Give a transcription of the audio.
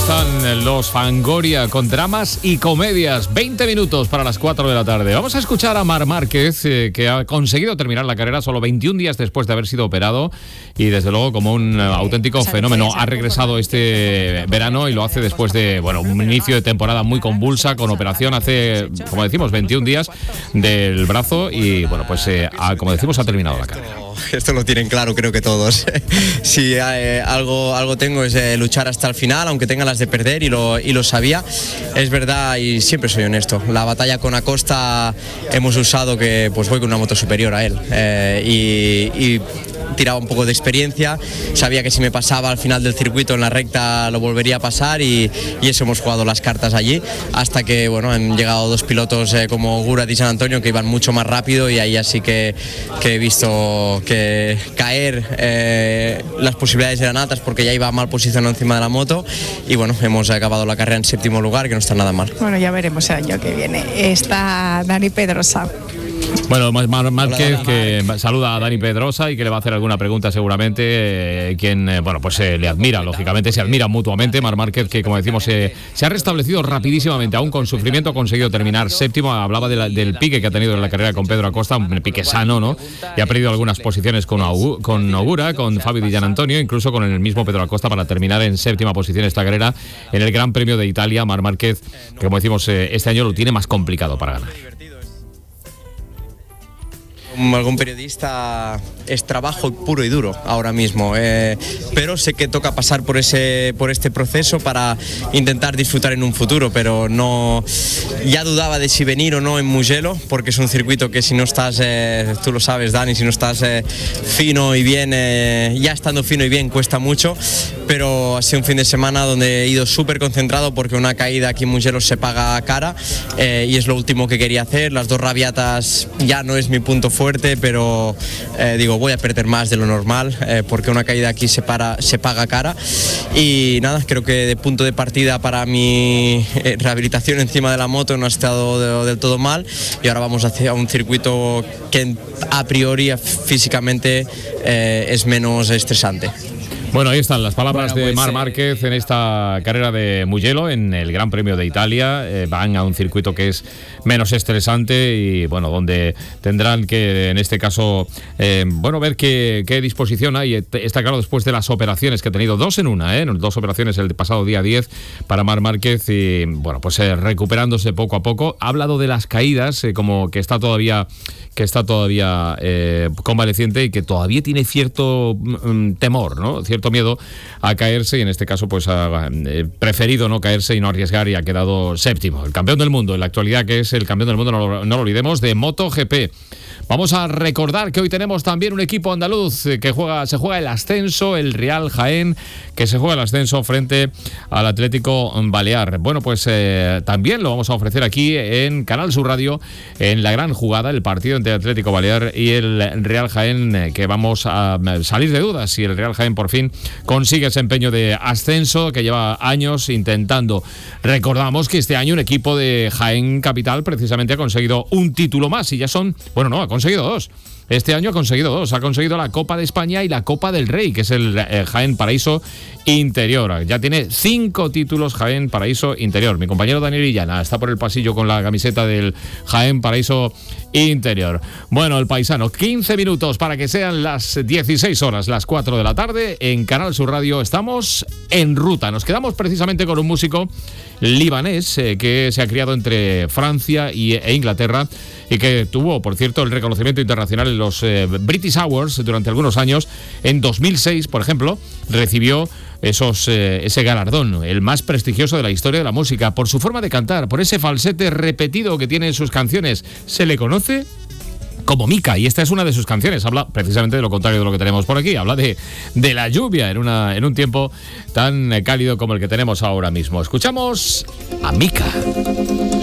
están los Fangoria con dramas y comedias. 20 minutos para las 4 de la tarde. Vamos a escuchar a Marc Márquez, que ha conseguido terminar la carrera solo 21 días después de haber sido operado y desde luego como un auténtico fenómeno. Ha regresado este verano y lo hace después de un inicio de temporada muy convulsa, con operación hace, como decimos, 21 días del brazo y como decimos, ha terminado la carrera. Esto lo tienen claro, creo que todos. Si algo tengo es luchar hasta el final, aunque tenga las de perder, y lo sabía. Es verdad, y siempre soy honesto. La batalla con Acosta hemos usado que voy con una moto superior a él y tiraba un poco de experiencia. Sabía que si me pasaba al final del circuito en la recta lo volvería a pasar y eso hemos jugado las cartas allí hasta que han llegado dos pilotos como Gura y San Antonio que iban mucho más rápido y ahí así que he visto que caer las posibilidades eran altas porque ya iba mal posicionado encima de la moto y hemos acabado la carrera en 7º lugar, que no está nada mal. Bueno, ya veremos el año que viene. Está Dani Pedrosa. Bueno, Márquez que saluda a Dani Pedrosa y que le va a hacer alguna pregunta seguramente, quien le admira, lógicamente se admiran mutuamente. Marc Márquez, que como decimos se ha restablecido rapidísimamente, aún con sufrimiento ha conseguido terminar séptimo. Hablaba del pique que ha tenido en la carrera con Pedro Acosta, un pique sano, ¿no? Y ha perdido algunas posiciones con Ogura, con Fabio Di Giannantonio, incluso con el mismo Pedro Acosta para terminar en 7ª posición esta carrera en el Gran Premio de Italia. Marc Márquez, que como decimos este año lo tiene más complicado para ganar. Como algún periodista es trabajo puro y duro ahora mismo, pero sé que toca pasar por este proceso para intentar disfrutar en un futuro, pero no, ya dudaba de si venir o no en Mugello, porque es un circuito que si no estás, tú lo sabes Dani, si no estás fino y bien, ya estando fino y bien cuesta mucho, pero ha sido un fin de semana donde he ido súper concentrado porque una caída aquí en Mugello se paga cara y es lo último que quería hacer. Las dos rabiatas ya no es mi punto fuerte, pero voy a perder más de lo normal porque una caída aquí se paga cara y nada, creo que de punto de partida para mi rehabilitación encima de la moto no ha estado del todo mal y ahora vamos hacia un circuito que a priori físicamente es menos estresante. Bueno, ahí están las palabras de Marc Márquez en esta carrera de Mugello, en el Gran Premio de Italia. Van a un circuito que es menos estresante y, donde tendrán que, en este caso, ver qué disposición hay. Está claro, después de las operaciones que ha tenido, dos operaciones el pasado día 10 para Marc Márquez y, recuperándose poco a poco. Ha hablado de las caídas, como que está todavía convaleciente y que todavía tiene cierto temor, ¿no? Cierto miedo a caerse y en este caso ha preferido no caerse y no arriesgar y ha quedado séptimo. El campeón del mundo en la actualidad, que es el campeón del mundo, no lo olvidemos, de MotoGP. Vamos a recordar que hoy tenemos también un equipo andaluz que se juega el ascenso, el Real Jaén, que se juega el ascenso frente al Atlético Balear. También lo vamos a ofrecer aquí en Canal Sur Radio, en la gran jugada, el partido entre Atlético Balear y el Real Jaén, que vamos a salir de dudas si el Real Jaén por fin consigue ese empeño de ascenso que lleva años intentando. Recordamos que este año un equipo de Jaén Capital precisamente ha conseguido un título más y ya son, ha conseguido dos. Este año ha conseguido dos. Ha conseguido la Copa de España y la Copa del Rey, que es el Jaén Paraíso Interior. Ya tiene 5 títulos Jaén Paraíso Interior. Mi compañero Daniel Illana está por el pasillo con la camiseta del Jaén Paraíso Interior. Bueno, el paisano, 15 minutos para que sean las 16 horas, las 4 de la tarde. En Canal Sur Radio estamos en ruta. Nos quedamos precisamente con un músico libanés que se ha criado entre Francia e Inglaterra y que tuvo, por cierto, el reconocimiento internacional en los British Awards durante algunos años. En 2006, por ejemplo, recibió ese galardón, el más prestigioso de la historia de la música, por su forma de cantar, por ese falsete repetido que tiene en sus canciones. Se le conoce como Mika, y esta es una de sus canciones. Habla precisamente de lo contrario de lo que tenemos por aquí. Habla de la lluvia en un tiempo tan cálido como el que tenemos ahora mismo. Escuchamos a Mika.